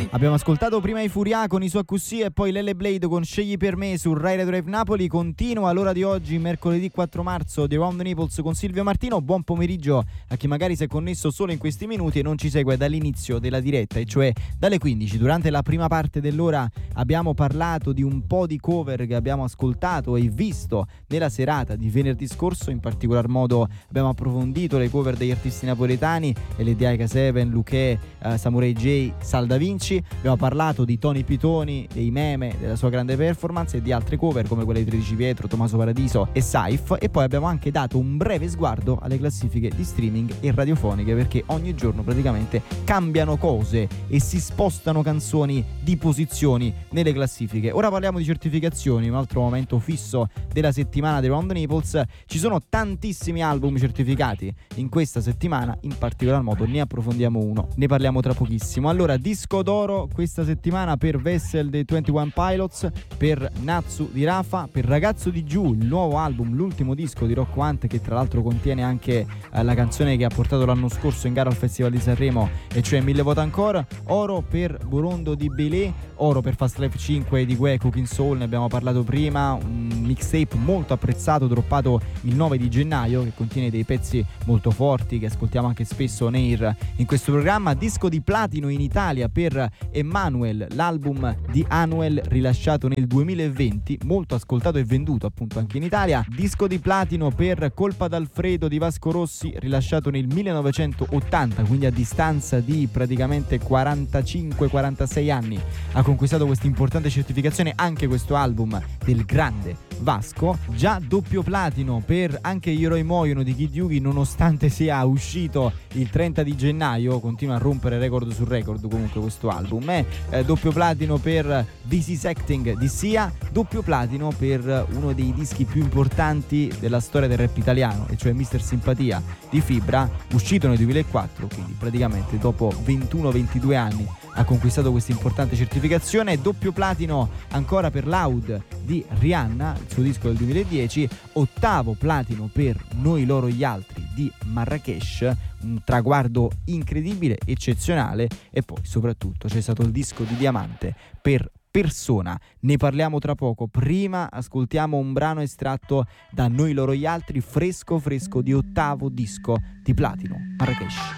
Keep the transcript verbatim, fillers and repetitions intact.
Abbiamo ascoltato prima i Furia con i suoi Cusì e poi Lele Blade con Scegli per me su Rai Radio Drive Napoli. Continua l'ora di oggi, mercoledì quattro marzo, di Round the Naples con Silvio Martino. Buon pomeriggio a chi magari si è connesso solo in questi minuti e non ci segue dall'inizio della diretta, e cioè dalle quindici. Durante la prima parte dell'ora abbiamo parlato di un po' di cover che abbiamo ascoltato e visto nella serata di venerdì scorso. In particolar modo abbiamo approfondito le cover degli artisti napoletani, L D I K sette, Luché, uh, Samurai J, Sal Da Vinci. Abbiamo parlato di Tony Pitoni, dei meme, della sua grande performance e di altre cover come quelle di tredici Pietro, Tommaso Paradiso e Saif. E poi abbiamo anche dato un breve sguardo alle classifiche di streaming e radiofoniche, perché ogni giorno praticamente cambiano cose e si spostano canzoni di posizioni nelle classifiche. Ora parliamo di certificazioni, un altro momento fisso della settimana di Round the Naples. Ci sono tantissimi album certificati in questa settimana, in particolar modo ne approfondiamo uno, ne parliamo tra pochissimo. Allora, disco d'oro questa settimana per Vessel dei ventuno Pilots, per Natsu di Rafa, per Ragazzo di Giù, il nuovo album, l'ultimo disco di Rocco Hunt, che tra l'altro contiene anche eh, la canzone che ha portato l'anno scorso in gara al Festival di Sanremo, e cioè Mille Voto Ancora. Oro per Borondo di Belé, oro per Fast Life cinque di Gue, Cooking Soul, ne abbiamo parlato prima, un mixtape molto apprezzato, droppato il nove di gennaio, che contiene dei pezzi molto forti che ascoltiamo anche spesso on air in questo programma. Disco di platino in Italia per Emanuel, l'album di Anuel rilasciato nel duemilaventi, molto ascoltato e venduto appunto anche in Italia. Disco di platino per Colpa d'Alfredo di Vasco Rossi, rilasciato nel millenovecentottanta, quindi a distanza di praticamente quarantacinque quarantasei anni ha conquistato questa importante certificazione anche questo album del grande Vasco. Già doppio platino per Anche gli eroi muoiono di Kid Yugi, nonostante sia uscito il trenta di gennaio, continua a rompere record su record comunque questo album. È eh, doppio platino per This Is Acting di Sia, doppio platino per uno dei dischi più importanti della storia del rap italiano, e cioè Mister Simpatia di Fibra, uscito nel duemilaquattro, quindi praticamente dopo ventuno ventidue anni ha conquistato questa importante certificazione. Doppio platino ancora per Loud di Rihanna, il suo disco del duemiladieci. Ottavo platino per Noi loro gli altri di Marrakesh, un traguardo incredibile, eccezionale. E poi soprattutto c'è stato il disco di diamante per Persona, ne parliamo tra poco. Prima ascoltiamo un brano estratto da Noi loro gli altri, fresco fresco di ottavo disco di platino, Marrakesh.